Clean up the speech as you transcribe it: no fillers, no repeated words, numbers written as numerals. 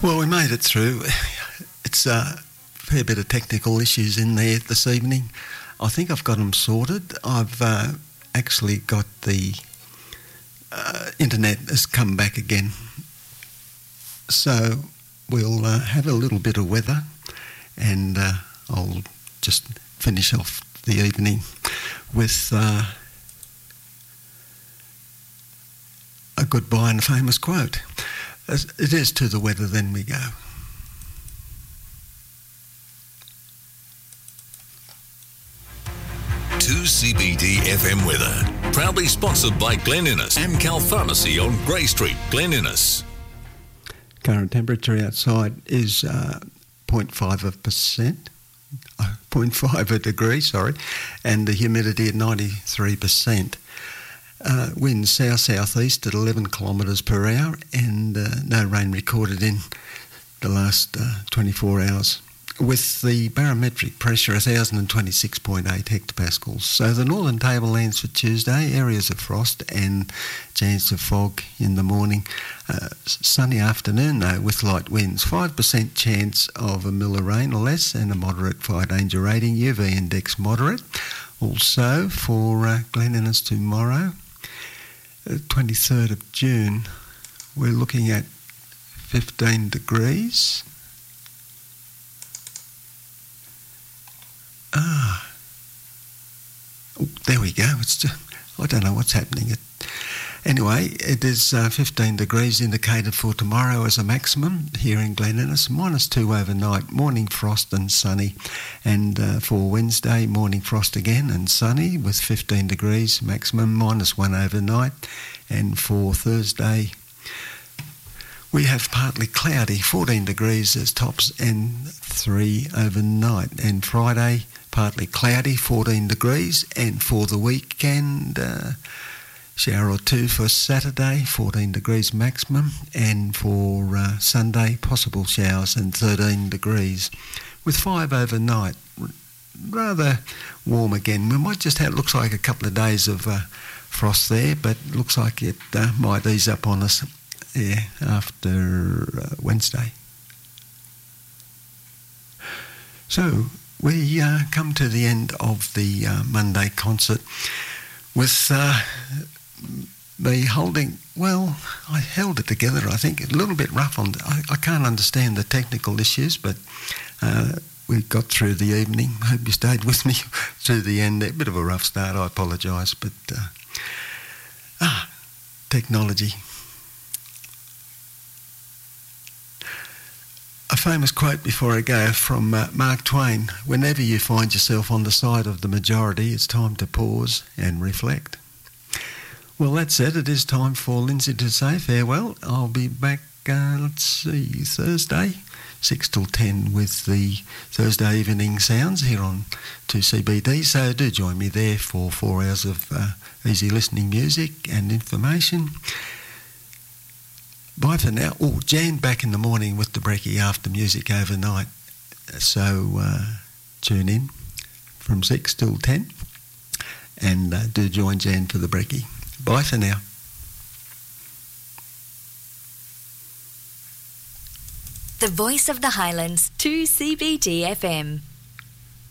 Well, we made it through. It's a fair bit of technical issues in there this evening. I think I've got them sorted. I've actually got the internet has come back again. So we'll have a little bit of weather and I'll just finish off the evening with a goodbye and a famous quote. As it is to the weather, then we go. To CBD FM weather, proudly sponsored by Glen Innes, Amcal Pharmacy on Grey Street, Glen Innes. Current temperature outside is 0.5 degrees, and the humidity at 93%. Winds south-southeast at 11 kilometres per hour, and no rain recorded in the last 24 hours. With the barometric pressure 1,026.8 hectopascals. So the northern tablelands for Tuesday, areas of frost and chance of fog in the morning. Sunny afternoon though with light winds. 5% chance of a mil of rain or less and a moderate fire danger rating. UV index moderate. Also for Glen Innes tomorrow, 23rd of June, we're looking at 15 degrees. There we go. It's just, I don't know what's happening. Anyway, it is 15 degrees indicated for tomorrow as a maximum here in Glen Innes. -2 overnight, morning frost and sunny. And for Wednesday, morning frost again and sunny with 15 degrees maximum, -1 overnight. And for Thursday, we have partly cloudy, 14 degrees as tops and 3 overnight. And Friday, partly cloudy, 14 degrees. And for the weekend, shower or two for Saturday, 14 degrees maximum. And for Sunday, possible showers and 13 degrees. With 5 overnight, rather warm again. We might just have, looks like a couple of days of frost there, but looks like it might ease up on us after Wednesday. So we come to the end of the Monday concert with me holding, well, I held it together, I think, a little bit rough on, I can't understand the technical issues, but we got through the evening. I hope you stayed with me through the end. A bit of a rough start, I apologise, but technology. A famous quote before I go from Mark Twain: "Whenever you find yourself on the side of the majority, it's time to pause and reflect." Well, that's it. It is time for Lindsay to say farewell. I'll be back, Thursday, 6 till 10 with the Thursday evening sounds here on 2CBD. So do join me there for 4 hours of easy listening music and information. Bye for now. Oh, Jan back in the morning with the brekkie after music overnight. So tune in from 6 till 10 and do join Jan for the brekkie. Bye for now. The Voice of the Highlands, 2CBD FM.